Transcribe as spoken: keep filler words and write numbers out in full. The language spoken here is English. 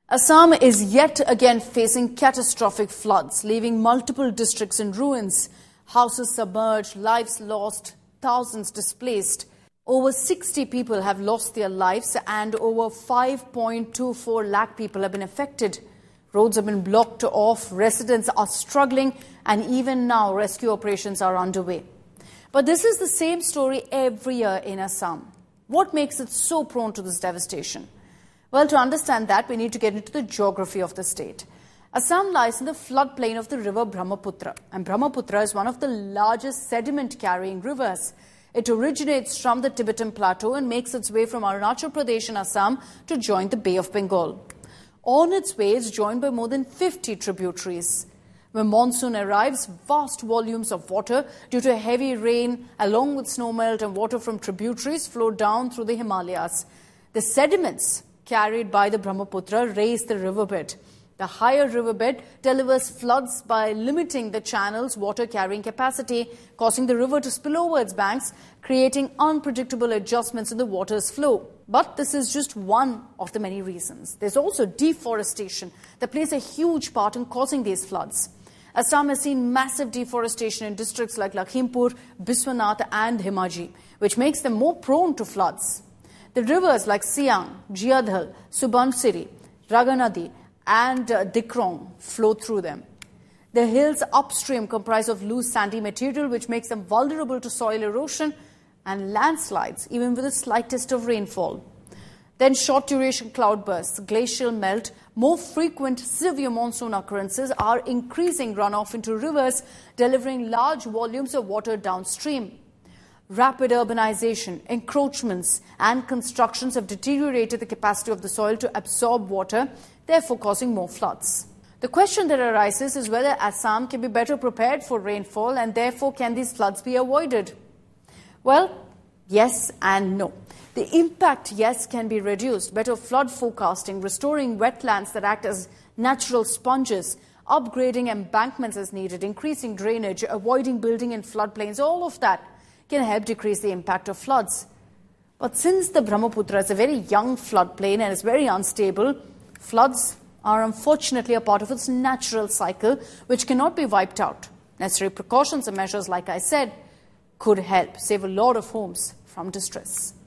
Assam is yet again facing catastrophic floods, leaving multiple districts in ruins, houses submerged, lives lost, thousands displaced. Over sixty people have lost their lives and over five point two four lakh people have been affected. Roads have been blocked off, residents are struggling, and even now rescue operations are underway. But this is the same story every year in Assam. What makes it so prone to this devastation? Well, to understand that, we need to get into the geography of the state. Assam lies in the floodplain of the river Brahmaputra, and Brahmaputra is one of the largest sediment-carrying rivers. It originates from the Tibetan Plateau and makes its way from Arunachal Pradesh and Assam to join the Bay of Bengal. On its way, it's joined by more than fifty tributaries. When monsoon arrives, vast volumes of water due to heavy rain, along with snowmelt and water from tributaries, flow down through the Himalayas. The sediments carried by the Brahmaputra raise the riverbed. The higher riverbed delivers floods by limiting the channel's water-carrying capacity, causing the river to spill over its banks, creating unpredictable adjustments in the water's flow. But this is just one of the many reasons. There's also deforestation that plays a huge part in causing these floods. Assam has seen massive deforestation in districts like Lakhimpur, Biswanath and Dhemaji, which makes them more prone to floods. The rivers like Siang, Jiadhal, Subansiri, Raganadi and uh, Dikrong flow through them. The hills upstream comprise of loose sandy material which makes them vulnerable to soil erosion and landslides even with the slightest of rainfall. Then short-duration cloudbursts, glacial melt, more frequent severe monsoon occurrences are increasing runoff into rivers, delivering large volumes of water downstream. Rapid urbanization, encroachments and constructions have deteriorated the capacity of the soil to absorb water, therefore causing more floods. The question that arises is whether Assam can be better prepared for rainfall and therefore can these floods be avoided? Well, yes and no. The impact, yes, can be reduced. Better flood forecasting, restoring wetlands that act as natural sponges, upgrading embankments as needed, increasing drainage, avoiding building in floodplains, all of that can help decrease the impact of floods. But since the Brahmaputra is a very young floodplain and is very unstable, floods are unfortunately a part of its natural cycle which cannot be wiped out. Necessary precautions and measures, like I said, could help save a lot of homes from distress.